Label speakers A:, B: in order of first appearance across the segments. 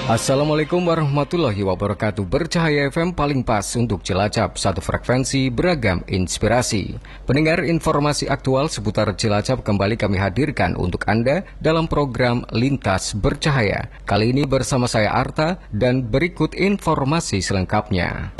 A: Assalamualaikum warahmatullahi wabarakatuh. Bercahaya FM paling pas untuk Cilacap, satu frekuensi beragam inspirasi. Pendengar, informasi aktual seputar Cilacap kembali kami hadirkan untuk Anda dalam program Lintas Bercahaya. Kali ini bersama saya Arta dan berikut informasi selengkapnya.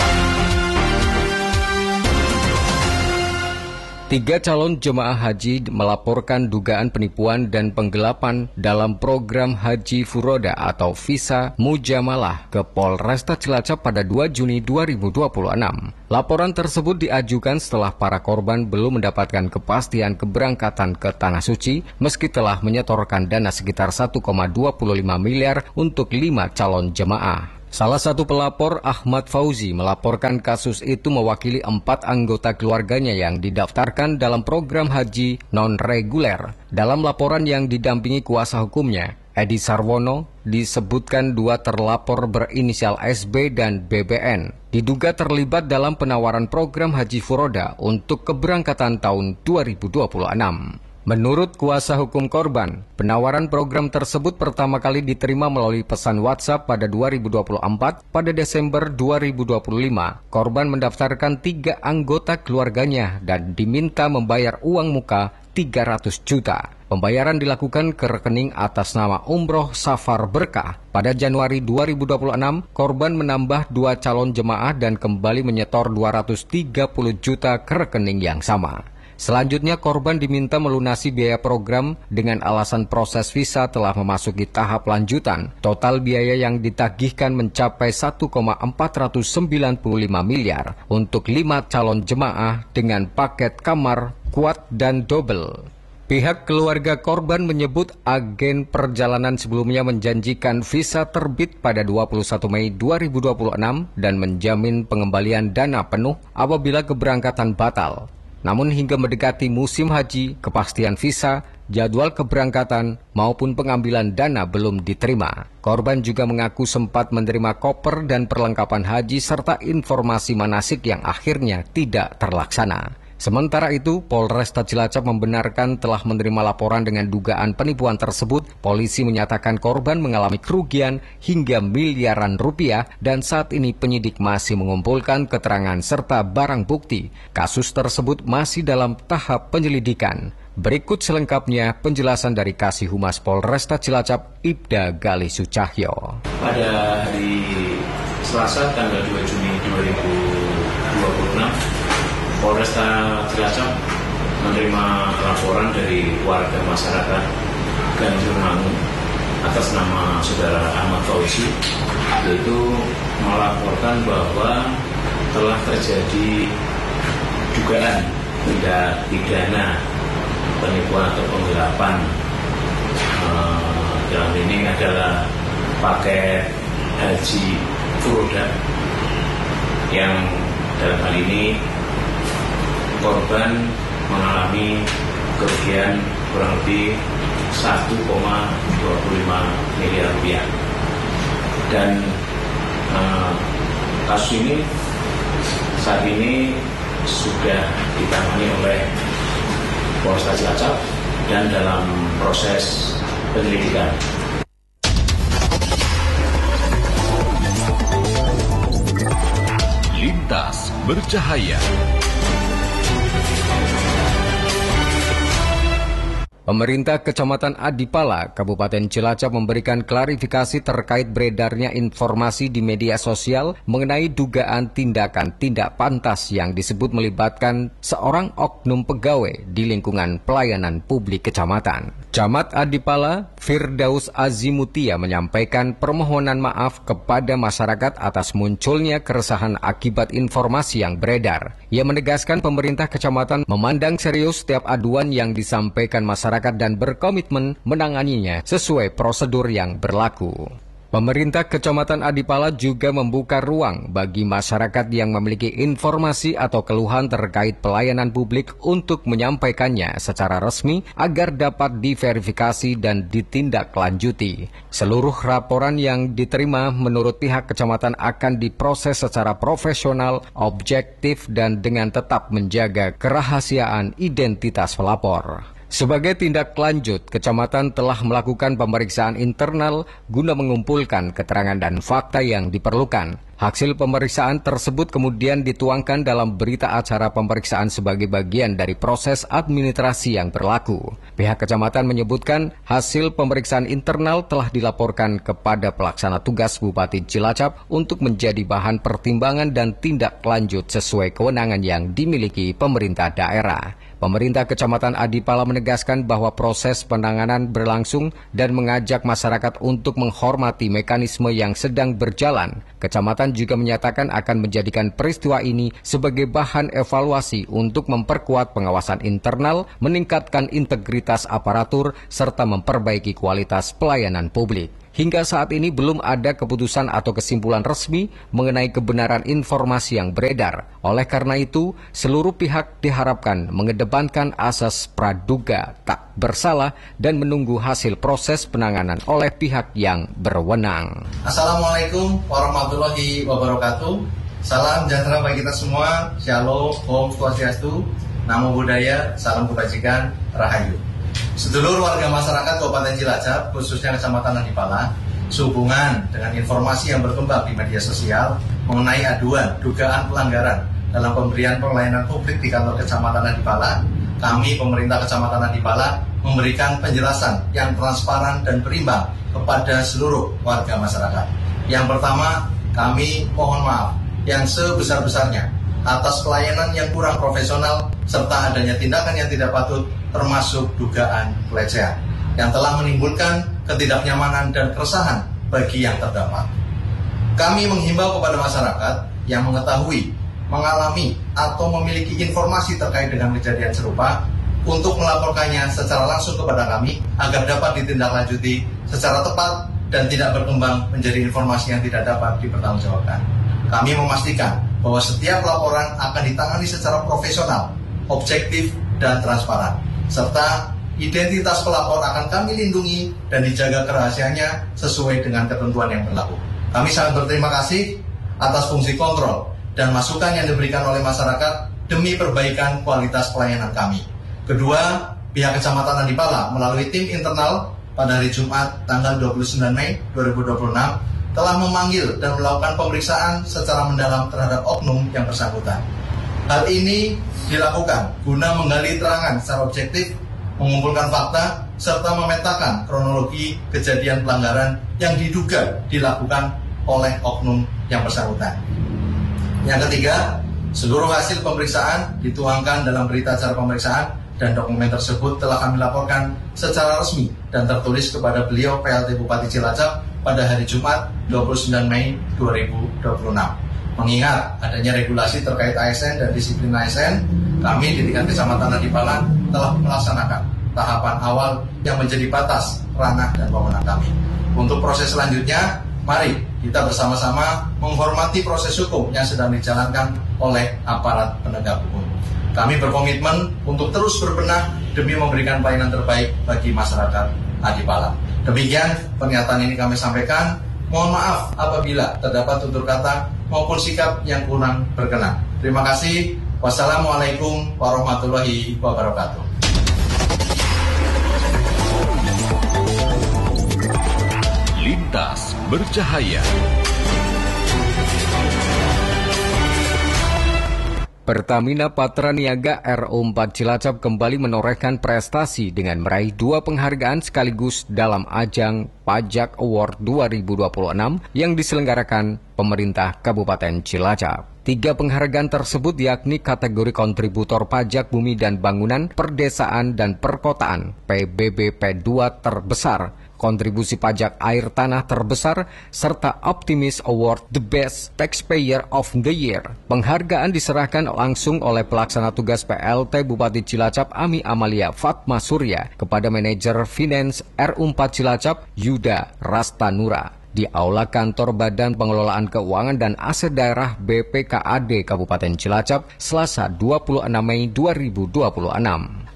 A: 3 calon jemaah haji melaporkan dugaan penipuan dan penggelapan dalam program Haji Furoda atau Visa Mujamalah ke Polresta Cilacap pada 2 Juni 2026. Laporan tersebut diajukan setelah para korban belum mendapatkan kepastian keberangkatan ke Tanah Suci meski telah menyetorkan dana sekitar 1,25 miliar untuk 5 calon jemaah. Salah satu pelapor, Ahmad Fauzi, melaporkan kasus itu mewakili 4 anggota keluarganya yang didaftarkan dalam program haji non-reguler. Dalam laporan yang didampingi kuasa hukumnya, Edi Sarwono, disebutkan 2 terlapor berinisial SB dan BBN diduga terlibat dalam penawaran program Haji Furoda untuk keberangkatan tahun 2026. Menurut kuasa hukum korban, penawaran program tersebut pertama kali diterima melalui pesan WhatsApp pada 2024. Pada Desember 2025, korban mendaftarkan 3 anggota keluarganya dan diminta membayar uang muka 300 juta. Pembayaran dilakukan ke rekening atas nama Umroh Safar Berkah. Pada Januari 2026, korban menambah 2 calon jemaah dan kembali menyetor 230 juta ke rekening yang sama. Selanjutnya, korban diminta melunasi biaya program dengan alasan proses visa telah memasuki tahap lanjutan. Total biaya yang ditagihkan mencapai 1,495 miliar untuk 5 calon jemaah dengan paket kamar, kuat, dan double. Pihak keluarga korban menyebut agen perjalanan sebelumnya menjanjikan visa terbit pada 21 Mei 2026 dan menjamin pengembalian dana penuh apabila keberangkatan batal. Namun hingga mendekati musim haji, kepastian visa, jadwal keberangkatan, maupun pengambilan dana belum diterima. Korban juga mengaku sempat menerima koper dan perlengkapan haji serta informasi manasik yang akhirnya tidak terlaksana. Sementara itu, Polresta Cilacap membenarkan telah menerima laporan dengan dugaan penipuan tersebut. Polisi menyatakan korban mengalami kerugian hingga miliaran rupiah dan saat ini penyidik masih mengumpulkan keterangan serta barang bukti. Kasus tersebut masih dalam tahap penyelidikan. Berikut selengkapnya penjelasan dari Kasih Humas Polresta Cilacap, Ibda Galih Sucahyo.
B: Pada hari Selasa tanggal 2 Juni 2026, Polresta Cilacap menerima laporan dari warga masyarakat Ganjur Mangu atas nama saudara Ahmad Fauzi, yaitu melaporkan bahwa telah terjadi dugaan tindak pidana penipuan atau penggelapan. Dalam ini adalah paket Haji Furoda yang dalam hal ini korban mengalami kerugian kurang lebih 1,25 miliar rupiah. Dan kasus ini saat ini sudah ditangani oleh Polresta Cilacap dan dalam proses penyelidikan.
C: Lintas Bercahaya.
A: Pemerintah Kecamatan Adipala, Kabupaten Cilacap memberikan klarifikasi terkait beredarnya informasi di media sosial mengenai dugaan tindakan tidak pantas yang disebut melibatkan seorang oknum pegawai di lingkungan pelayanan publik kecamatan. Camat Adipala, Firdaus Azimutia menyampaikan permohonan maaf kepada masyarakat atas munculnya keresahan akibat informasi yang beredar. Ia menegaskan pemerintah kecamatan memandang serius setiap aduan yang disampaikan masyarakat dan berkomitmen menanganinya sesuai prosedur yang berlaku. Pemerintah Kecamatan Adipala juga membuka ruang bagi masyarakat yang memiliki informasi atau keluhan terkait pelayanan publik untuk menyampaikannya secara resmi agar dapat diverifikasi dan ditindaklanjuti. Seluruh laporan yang diterima menurut pihak kecamatan akan diproses secara profesional, objektif, dan dengan tetap menjaga kerahasiaan identitas pelapor. Sebagai tindak lanjut, Kecamatan telah melakukan pemeriksaan internal guna mengumpulkan keterangan dan fakta yang diperlukan. Hasil pemeriksaan tersebut kemudian dituangkan dalam berita acara pemeriksaan sebagai bagian dari proses administrasi yang berlaku. Pihak Kecamatan menyebutkan hasil pemeriksaan internal telah dilaporkan kepada pelaksana tugas Bupati Cilacap untuk menjadi bahan pertimbangan dan tindak lanjut sesuai kewenangan yang dimiliki pemerintah daerah. Pemerintah Kecamatan Adipala menegaskan bahwa proses penanganan berlangsung dan mengajak masyarakat untuk menghormati mekanisme yang sedang berjalan. Kecamatan juga menyatakan akan menjadikan peristiwa ini sebagai bahan evaluasi untuk memperkuat pengawasan internal, meningkatkan integritas aparatur, serta memperbaiki kualitas pelayanan publik. Hingga saat ini belum ada keputusan atau kesimpulan resmi mengenai kebenaran informasi yang beredar. Oleh karena itu, seluruh pihak diharapkan mengedepankan asas praduga tak bersalah dan menunggu hasil proses penanganan oleh pihak yang berwenang.
D: Assalamualaikum warahmatullahi wabarakatuh. Salam sejahtera bagi kita semua. Shalom, Om Swastiastu, Namo Buddhaya, Salam Kebajikan, Rahayu. Sedulur warga masyarakat Kabupaten Cilacap, khususnya Kecamatan Adipala, sehubungan dengan informasi yang berkembang di media sosial mengenai aduan dugaan pelanggaran dalam pemberian pelayanan publik di kantor Kecamatan Adipala, kami pemerintah Kecamatan Adipala memberikan penjelasan yang transparan dan berimbang kepada seluruh warga masyarakat. Yang pertama, kami mohon maaf yang sebesar-besarnya atas pelayanan yang kurang profesional serta adanya tindakan yang tidak patut termasuk dugaan pelecehan yang telah menimbulkan ketidaknyamanan dan keresahan bagi yang terdampak. Kami menghimbau kepada masyarakat yang mengetahui, mengalami, atau memiliki informasi terkait dengan kejadian serupa untuk melaporkannya secara langsung kepada kami agar dapat ditindaklanjuti secara tepat dan tidak berkembang menjadi informasi yang tidak dapat dipertanggungjawabkan. Kami memastikan bahwa setiap laporan akan ditangani secara profesional, objektif, dan transparan, serta identitas pelapor akan kami lindungi dan dijaga kerahasiaannya sesuai dengan ketentuan yang berlaku. Kami sangat berterima kasih atas fungsi kontrol dan masukan yang diberikan oleh masyarakat demi perbaikan kualitas pelayanan kami. Kedua, pihak Kecamatan Adipala melalui tim internal pada hari Jumat tanggal 29 Mei 2026 telah memanggil dan melakukan pemeriksaan secara mendalam terhadap oknum yang bersangkutan. Hal ini dilakukan guna menggali keterangan secara objektif, mengumpulkan fakta, serta memetakan kronologi kejadian pelanggaran yang diduga dilakukan oleh oknum yang bersangkutan. Yang ketiga, seluruh hasil pemeriksaan dituangkan dalam berita acara pemeriksaan dan dokumen tersebut telah kami laporkan secara resmi dan tertulis kepada beliau PLT Bupati Cilacap pada hari Jumat 29 Mei 2026. Mengingat adanya regulasi terkait ASN dan disiplin ASN, kami di tingkat Kecamatan Adipala telah melaksanakan tahapan awal yang menjadi batas ranah dan wewenang kami. Untuk proses selanjutnya, mari kita bersama-sama menghormati proses hukum yang sedang dijalankan oleh aparat penegak hukum. Kami berkomitmen untuk terus berbenah demi memberikan pelayanan terbaik bagi masyarakat Adipala. Demikian pernyataan ini kami sampaikan. Mohon maaf apabila terdapat tutur kata maupun sikap yang kurang berkenan. Terima kasih. Wassalamualaikum warahmatullahi wabarakatuh.
C: Lintas bercahaya.
A: Pertamina Patraniaga RO4 Cilacap kembali menorehkan prestasi dengan meraih 2 penghargaan sekaligus dalam ajang Pajak Award 2026 yang diselenggarakan pemerintah Kabupaten Cilacap. 3 penghargaan tersebut yakni kategori kontributor pajak bumi dan bangunan, perdesaan dan perkotaan, PBB P2 terbesar, kontribusi pajak air tanah terbesar, serta Optimis Award The Best Taxpayer of the Year. Penghargaan diserahkan langsung oleh pelaksana tugas PLT Bupati Cilacap Ami Amalia Fatma Surya kepada manajer Finance RU4 Cilacap Yuda Rastanura di Aula Kantor Badan Pengelolaan Keuangan dan Aset Daerah BPKAD Kabupaten Cilacap Selasa 26 Mei 2026.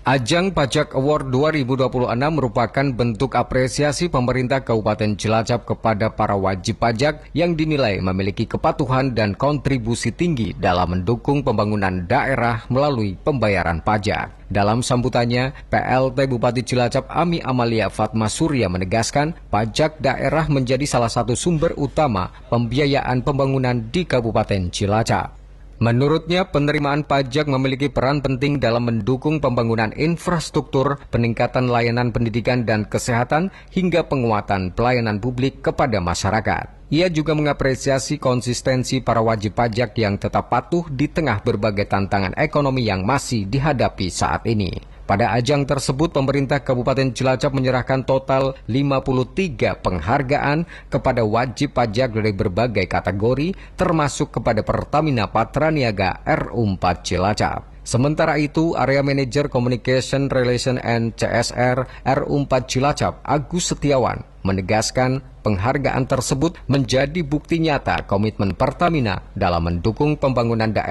A: Ajang Pajak Award 2026 merupakan bentuk apresiasi pemerintah Kabupaten Cilacap kepada para wajib pajak yang dinilai memiliki kepatuhan dan kontribusi tinggi dalam mendukung pembangunan daerah melalui pembayaran pajak. Dalam sambutannya, PLT Bupati Cilacap Ami Amalia Fatma Surya menegaskan pajak daerah menjadi salah satu sumber utama pembiayaan pembangunan di Kabupaten Cilacap. Menurutnya, penerimaan pajak memiliki peran penting dalam mendukung pembangunan infrastruktur, peningkatan layanan pendidikan dan kesehatan, hingga penguatan pelayanan publik kepada masyarakat. Ia juga mengapresiasi konsistensi para wajib pajak yang tetap patuh di tengah berbagai tantangan ekonomi yang masih dihadapi saat ini. Pada ajang tersebut, pemerintah Kabupaten Cilacap menyerahkan total 53 penghargaan kepada wajib pajak dari berbagai kategori, termasuk kepada Pertamina Patraniaga RU4 Cilacap. Sementara itu, Area Manager Communication Relation and CSR RU4 Cilacap, Agus Setiawan, menegaskan penghargaan tersebut menjadi bukti nyata komitmen Pertamina dalam mendukung pembangunan daerah